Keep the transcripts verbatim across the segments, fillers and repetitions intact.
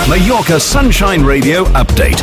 Mallorca Sunshine Radio update.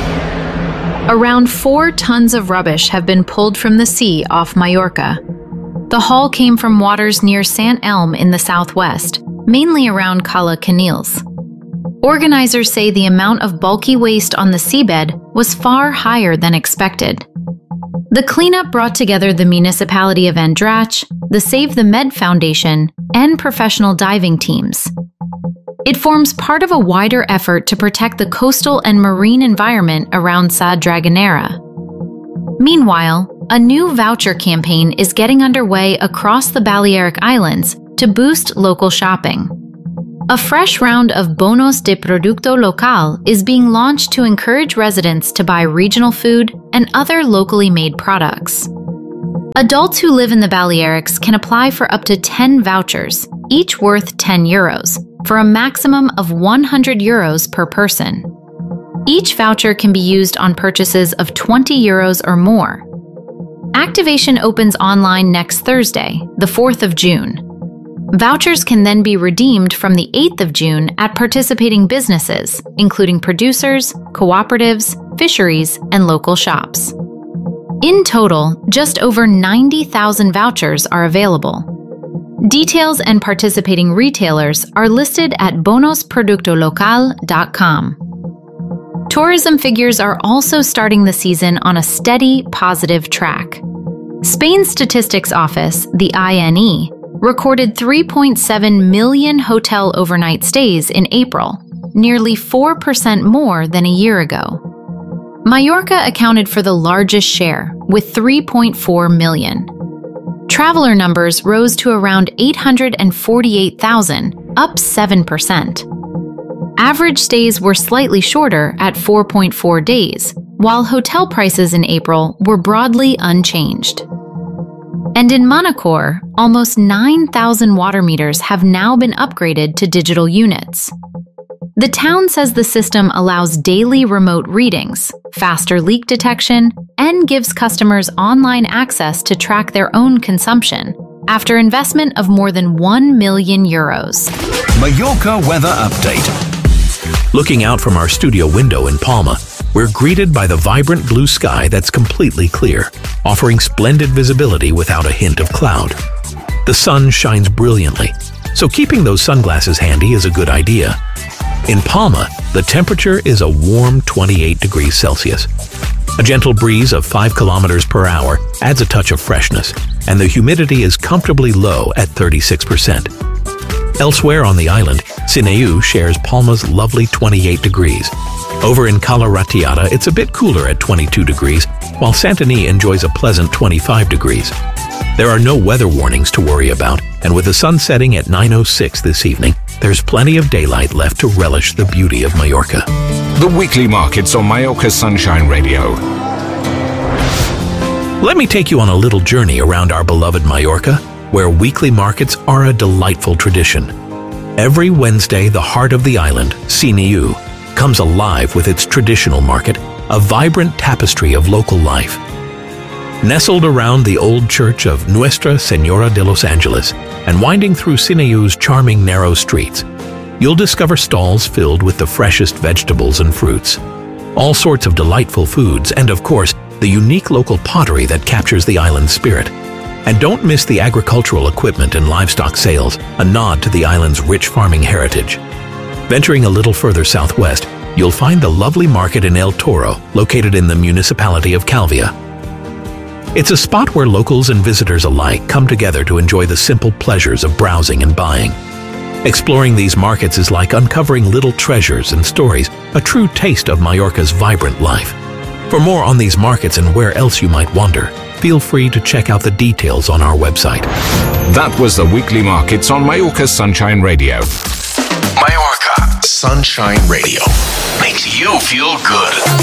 Around four tons of rubbish have been pulled from the sea off Mallorca. The haul came from waters near Sant Elm in the southwest, mainly around Cala Canils. Organizers say the amount of bulky waste on the seabed was far higher than expected. The cleanup brought together the municipality of Andratx, the Save the Med Foundation, and professional diving teams. It forms part of a wider effort to protect the coastal and marine environment around Sa Dragonera. Meanwhile, a new voucher campaign is getting underway across the Balearic Islands to boost local shopping. A fresh round of Bonos de Producto Local is being launched to encourage residents to buy regional food and other locally made products. Adults who live in the Balearics can apply for up to ten vouchers, each worth ten euros, for a maximum of one hundred euros per person. Each voucher can be used on purchases of twenty euros or more. Activation opens online next Thursday, the fourth of June. Vouchers can then be redeemed from the eighth of June at participating businesses, including producers, cooperatives, fisheries, and local shops. In total, just over ninety thousand vouchers are available. Details and participating retailers are listed at bonos producto local dot com. Tourism figures are also starting the season on a steady, positive track. Spain's Statistics Office, the I N E, recorded three point seven million hotel overnight stays in April, nearly four percent more than a year ago. Mallorca accounted for the largest share, with three point four million. Traveler numbers rose to around eight hundred forty-eight thousand, up seven percent. Average stays were slightly shorter at four point four days, while hotel prices in April were broadly unchanged. And in Manacor, almost nine thousand water meters have now been upgraded to digital units. The town says the system allows daily remote readings, faster leak detection, and gives customers online access to track their own consumption, after investment of more than one million euros. Mallorca weather update. Looking out from our studio window in Palma, we're greeted by the vibrant blue sky that's completely clear, offering splendid visibility without a hint of cloud. The sun shines brilliantly, so keeping those sunglasses handy is a good idea. In Palma, the temperature is a warm twenty-eight degrees Celsius. A gentle breeze of five kilometers per hour adds a touch of freshness, and the humidity is comfortably low at thirty-six percent. Elsewhere on the island, Sineu shares Palma's lovely twenty-eight degrees. Over in Cala Ratllada, it's a bit cooler at twenty-two degrees, while Santanyí enjoys a pleasant twenty-five degrees. There are no weather warnings to worry about, and with the sun setting at nine oh six this evening, there's plenty of daylight left to relish the beauty of Mallorca. The weekly markets on Mallorca Sunshine Radio. Let me take you on a little journey around our beloved Mallorca, where weekly markets are a delightful tradition. Every Wednesday, the heart of the island, Sineu, comes alive with its traditional market, a vibrant tapestry of local life. Nestled around the old church of Nuestra Señora de los Angeles and winding through Sineu's charming narrow streets, you'll discover stalls filled with the freshest vegetables and fruits, all sorts of delightful foods, and of course, the unique local pottery that captures the island's spirit. And don't miss the agricultural equipment and livestock sales, a nod to the island's rich farming heritage. Venturing a little further southwest, you'll find the lovely market in El Toro, located in the municipality of Calvia. It's a spot where locals and visitors alike come together to enjoy the simple pleasures of browsing and buying. Exploring these markets is like uncovering little treasures and stories, a true taste of Mallorca's vibrant life. For more on these markets and where else you might wander, feel free to check out the details on our website. That was the weekly markets on Mallorca Sunshine Radio. Mallorca Sunshine Radio makes you feel good.